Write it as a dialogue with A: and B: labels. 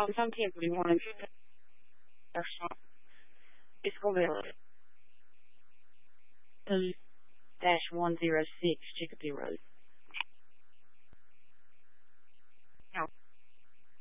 A: some tempo you want to Escobar 2-106 Chicopee Road.